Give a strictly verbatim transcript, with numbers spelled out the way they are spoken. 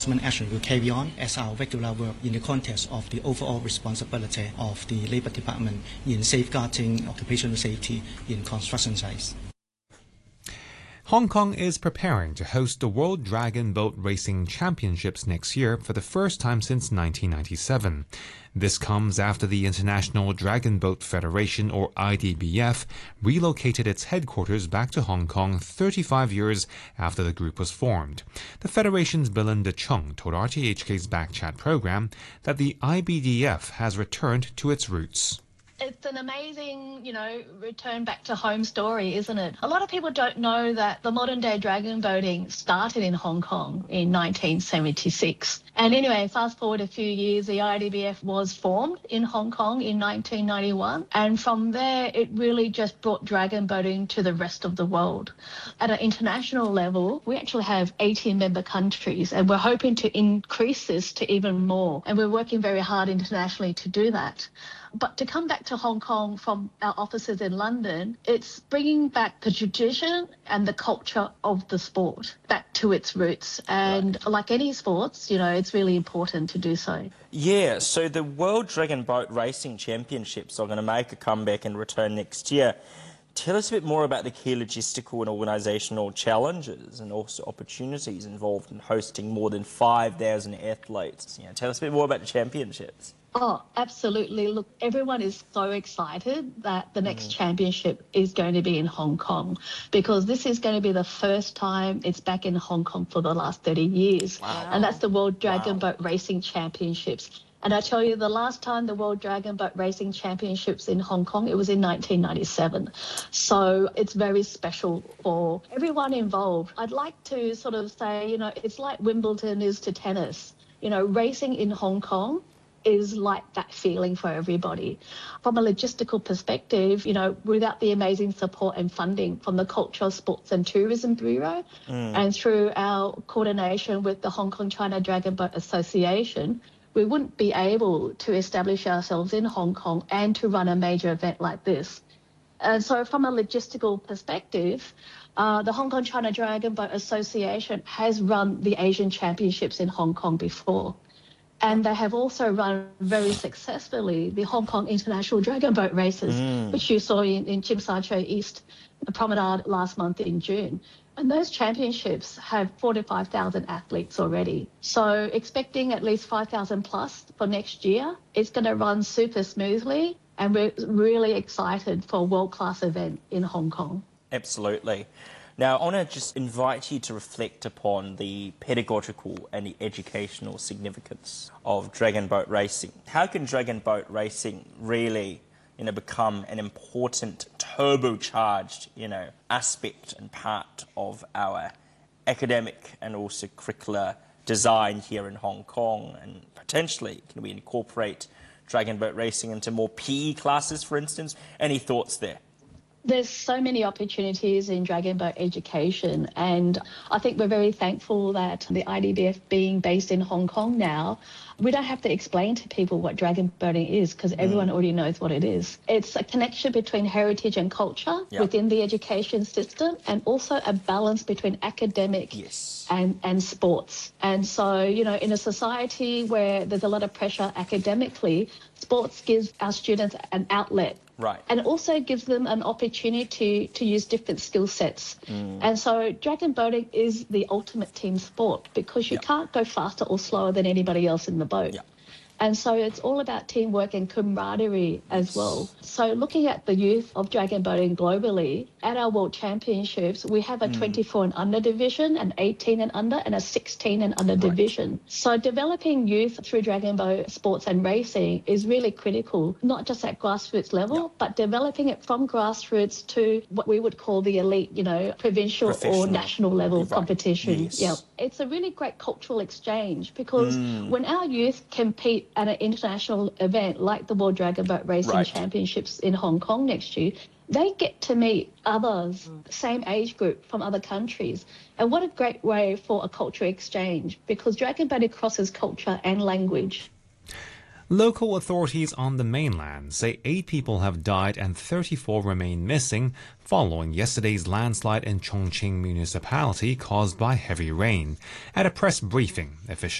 action will carry on as our regular work in the context of the overall responsibility of the Labour Department in safeguarding occupational safety in construction sites. Hong Kong is preparing to host the World Dragon Boat Racing Championships next year for the first time since nineteen ninety-seven. This comes after the International Dragon Boat Federation, or I D B F, relocated its headquarters back to Hong Kong thirty-five years after the group was formed. The Federation's Belinda Chung told R T H K's Backchat program that the I B D F has returned to its roots. It's an amazing, you know, return back to home story, isn't it? A lot of people don't know that the modern day dragon boating started in Hong Kong in nineteen seventy-six. And anyway, fast forward a few years, the I D B F was formed in Hong Kong in nineteen ninety-one. And from there, it really just brought dragon boating to the rest of the world. At an international level, we actually have eighteen member countries, and we're hoping to increase this to even more. And we're working very hard internationally to do that. But to come back to Hong Kong from our offices in London, it's bringing back the tradition and the culture of the sport back to its roots. And right. Like any sports, you know, it's really important to do so. Yeah, so the World Dragon Boat Racing Championships are going to make a comeback and return next year. Tell us a bit more about the key logistical and organisational challenges and also opportunities involved in hosting more than five thousand athletes. You know, tell us a bit more about the championships. Oh, absolutely. Look, everyone is so excited that the next mm. championship is going to be in Hong Kong, because this is going to be the first time it's back in Hong Kong for the last thirty years. Wow. And that's the World Dragon wow. Boat Racing Championships. And I tell you, the last time the World Dragon Boat Racing Championships in Hong Kong, it was in nineteen ninety-seven. So it's very special for everyone involved. I'd like to sort of say, you know, it's like Wimbledon is to tennis. You know, racing in Hong Kong is like that feeling for everybody. From a logistical perspective, you know, without the amazing support and funding from the Cultural, Sports and Tourism Bureau mm. and through our coordination with the Hong Kong China Dragon Boat Association, we wouldn't be able to establish ourselves in Hong Kong and to run a major event like this. And so from a logistical perspective, uh, the Hong Kong China Dragon Boat Association has run the Asian Championships in Hong Kong before. And they have also run very successfully the Hong Kong International Dragon Boat Races, mm. which you saw in, in Tsim Sha Tsui East Promenade last month in June. And those championships have forty-five thousand athletes already. So expecting at least five thousand plus for next year. It's going to run super smoothly, and we're really excited for a world-class event in Hong Kong. Absolutely. Now, I want to just invite you to reflect upon the pedagogical and the educational significance of dragon boat racing. How can dragon boat racing really, you know, become an important turbocharged, you know, aspect and part of our academic and also curricular design here in Hong Kong? And potentially, can we incorporate dragon boat racing into more P E classes, for instance? Any thoughts there? There's so many opportunities in dragon boat education, and I think we're very thankful that the I D B F being based in Hong Kong now, we don't have to explain to people what dragon boating is, because everyone mm. already knows what it is. It's a connection between heritage and culture yep. within the education system, and also a balance between academic yes. and, and sports. And so, you know, in a society where there's a lot of pressure academically, sports gives our students an outlet. Right. And it also gives them an opportunity to, to use different skill sets. Mm. And so dragon boating is the ultimate team sport, because you yep. can't go faster or slower than anybody else in the boat. Yep. And so it's all about teamwork and camaraderie as well. So looking at the youth of dragon boating globally, at our World Championships, we have a mm. twenty-four and under division, an eighteen and under, and a sixteen and under right. division. So developing youth through dragon boat sports and racing is really critical, not just at grassroots level, yep. but developing it from grassroots to what we would call the elite, you know, provincial or national level right. competition. Yes. Yeah. It's a really great cultural exchange, because mm. when our youth compete at an international event like the World Dragon Boat Racing right. Championships in Hong Kong next year, they get to meet others, mm. same age group from other countries. And what a great way for a cultural exchange, because dragon boating crosses culture and language. Local authorities on the mainland say eight people have died and thirty-four remain missing following yesterday's landslide in Chongqing municipality caused by heavy rain. At a press briefing, officials